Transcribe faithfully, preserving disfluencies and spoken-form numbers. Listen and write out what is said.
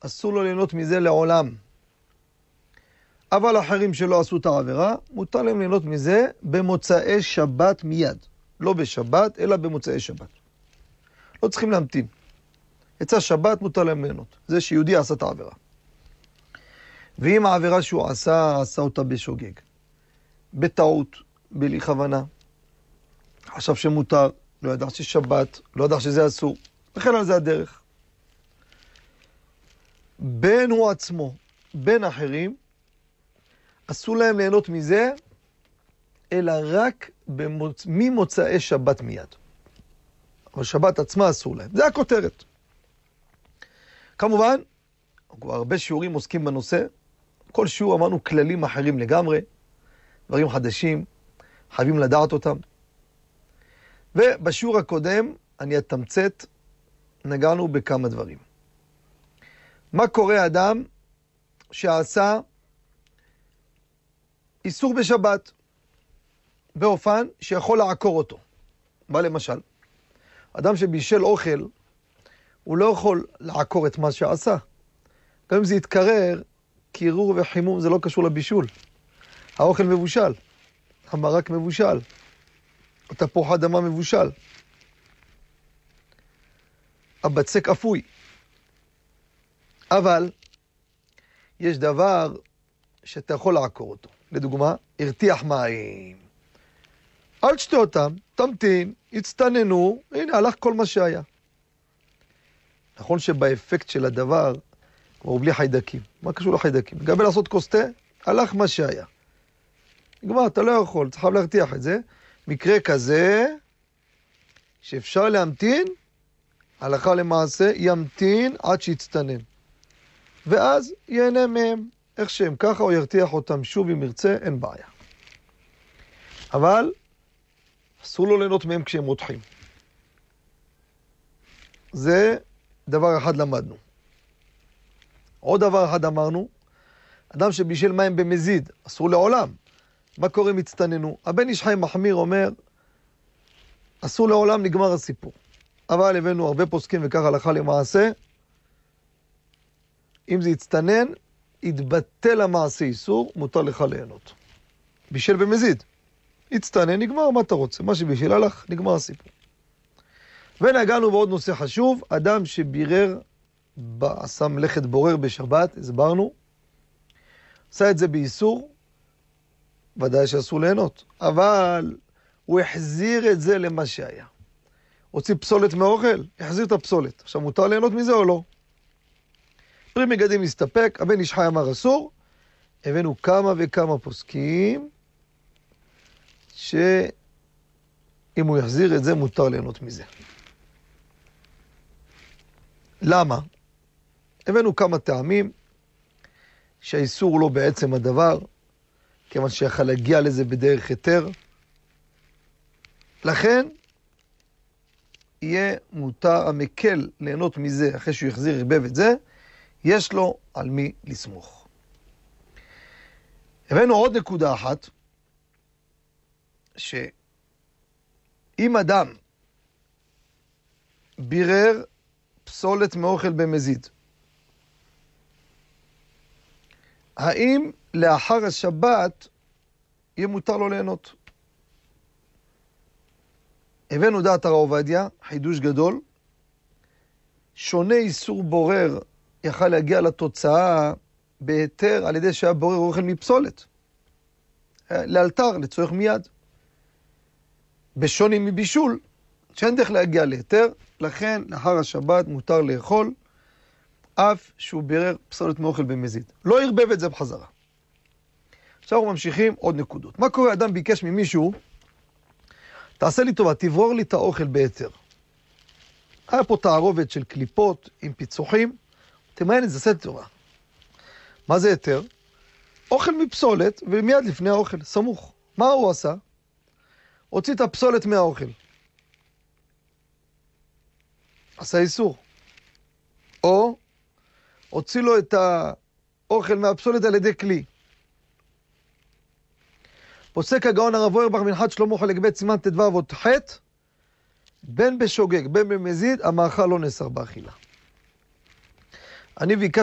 אסור לו ליהנות מזה לעולם. אבל אחרים שלא עשו את העבירה, מותר להם ליהנות מזה במוצאי שבת מיד. לא בשבת, אלא במוצאי שבת. לא צריכים להמתין. יצא שבת, מותר להם ליהנות. זה שיהודי עשה את העבירה. ואם העבירה שהוא עשה, עשה אותה בשוגג, בטעות, בלי כוונה, חשב שמותר, לא ידע ששבת, לא ידע שזה אסור, וכן על זה הדרך. בין הוא עצמו, בין אחרים, אסור להם ליהנות מזה, אלא רק במוצ... ממוצאי שבת מיד. אבל שבת עצמה אסור להם. זה הכותרת. כמובן, כבר הרבה שיעורים עוסקים בנושא. כל שיעור אמרנו כללים אחרים לגמרי, דברים חדשים, חייבים לדעת אותם. ובשיעור הקודם, אני אתמצת, נגענו בכמה דברים. מה קורה אדם שעשה איסור בשבת, באופן שיכול לעקור אותו? מה למשל? אדם שבישל אוכל, הוא לא יכול לעקור את מה שעשה. גם אם זה יתקרר, קירור וחימום זה לא קשור לבישול. האוכל מבושל, המרק מבושל, התפוח אדמה מבושל, הבצק אפוי. אבל יש דבר שאתה יכול לעקור אותו. לדוגמה, הרתיח מים. אל תשתה אותם, תמתין, הצטננו, הנה הלך כל מה שהיה. נכון שבאפקט של הדבר, כבר בלי חיידקים. מה קשור לחיידקים? גם לעשות כוס תה, הלך מה שהיה. נגמר, אתה לא יכול, צריך להרתיח את זה. מקרה כזה, שאפשר להמתין, הלכה למעשה, ימתין עד שיצטנן. ואז ייהנה מהם, איך שהם ככה, או ירתיח אותם שוב אם ירצה, אין בעיה. אבל, אסור לו ליהנות מהם כשהם רותחים. זה דבר אחד למדנו. עוד דבר אחד אמרנו, אדם שבישל מים במזיד, אסור לעולם. מה קורה אם הצטננו? הבן איש חי מחמיר אומר, אסור לעולם, נגמר הסיפור. אבל הבאנו הרבה פוסקים וכך הלכה למעשה, אם זה יצטנן, יתבטל המעשה איסור, מותר לך ליהנות. בישל במזיד. יצטנן, נגמר, מה אתה רוצה? מה שבישל הלך, נגמר הסיפור. ונגענו בעוד נושא חשוב, אדם שבירר, עשה מלאכת בורר בשבת, הסברנו, עשה את זה באיסור, ודאי שאסור ליהנות, אבל הוא החזיר את זה למה שהיה. הוציא פסולת מאוכל, החזיר את הפסולת. עכשיו מותר ליהנות מזה או לא? פרי מגדים מסתפק, הבן איש חי אמר אסור, הבאנו כמה וכמה פוסקים, שאם הוא יחזיר את זה, מותר ליהנות מזה. למה? הבאנו כמה טעמים, שהאיסור הוא לא בעצם הדבר, כיוון שיכל להגיע לזה בדרך היתר. לכן, יהיה מותר המקל ליהנות מזה, אחרי שהוא יחזיר הרבב את זה, יש לו על מי לסמוך. הבאנו עוד נקודה אחת, שאם אדם בירר פסולת מאוכל במזיד, האם לאחר השבת יהיה מותר לו ליהנות? הבאנו דעת הרב עובדיה, חידוש גדול, שונה איסור בורר יכל להגיע לתוצאה בהיתר על ידי שהיה בורר אוכל מפסולת. לאלתר, לצורך מיד. בשוני מבישול, שאין דרך להגיע להיתר, לכן לאחר השבת מותר לאכול, אף שהוא בירר פסולת מאוכל במזיד. לא ירבב את זה בחזרה. עכשיו אנחנו ממשיכים עוד נקודות. מה קורה? אדם ביקש ממישהו, תעשה לי טובה, תברור לי את האוכל בהיתר. היה פה תערובת של קליפות עם פיצוחים, תמיין את זה, עשה טובה. מה זה היתר? אוכל מפסולת, ומיד לפני האוכל, סמוך. מה הוא עשה? הוציא את הפסולת מהאוכל. עשה איסור. או הוציא לו את האוכל מהפסולת על ידי כלי. פוסק הגאון הרב אוירבך מנחת שלמה חלק ב' סימן ט"ו ועוד ח', בין בשוגג בין במזיד, המאכל לא נאסר באכילה. אני ביקשתי